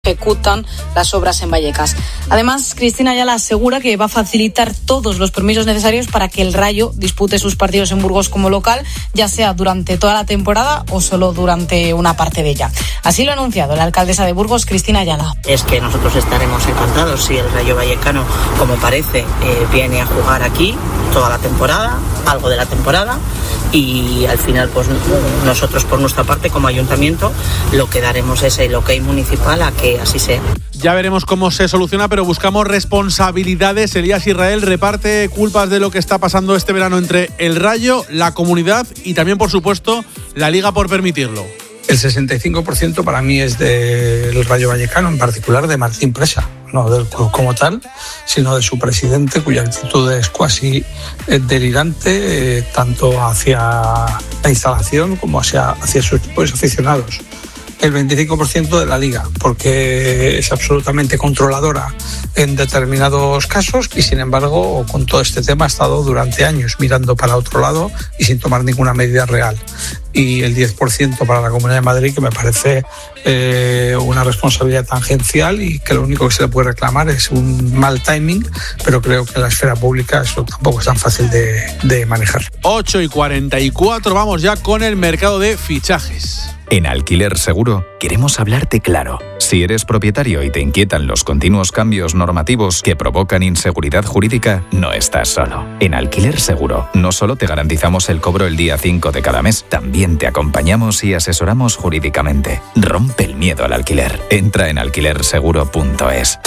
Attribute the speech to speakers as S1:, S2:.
S1: ejecutan las obras en Vallecas. Además, Cristina Ayala asegura que va a facilitar todos los permisos necesarios para que el Rayo dispute sus partidos en Burgos como local, ya sea durante toda la temporada o solo durante una parte de ella. Así lo ha anunciado la alcaldesa de Burgos, Cristina Ayala.
S2: Es que nosotros estaremos encantados si el Rayo Vallecano, como parece, viene a jugar aquí toda la temporada, algo de la temporada, y al final pues nosotros por nuestra parte como ayuntamiento lo que daremos es el ok municipal a que así sea.
S3: Ya veremos cómo se soluciona, pero buscamos responsabilidades. Elías Israel reparte culpas de lo que está pasando este verano entre el Rayo, la comunidad y también, por supuesto, la Liga por permitirlo.
S4: El 65% para mí es del Rayo Vallecano, en particular de Martín Presa, no del club como tal, sino de su presidente, cuya actitud es casi delirante, tanto hacia la instalación como hacia sus propios aficionados. El 25% de la Liga, porque es absolutamente controladora en determinados casos y, sin embargo, con todo este tema ha estado durante años mirando para otro lado y sin tomar ninguna medida real. Y el 10% para la Comunidad de Madrid, que me parece una responsabilidad tangencial y que lo único que se le puede reclamar es un mal timing, pero creo que en la esfera pública eso tampoco es tan fácil de manejar.
S3: 8:44, vamos ya con el mercado de fichajes.
S5: En Alquiler Seguro queremos hablarte claro. Si eres propietario y te inquietan los continuos cambios normativos que provocan inseguridad jurídica, no estás solo. En Alquiler Seguro no solo te garantizamos el cobro el día 5 de cada mes, también te acompañamos y asesoramos jurídicamente. Rompe el miedo al alquiler. Entra en alquilerseguro.es.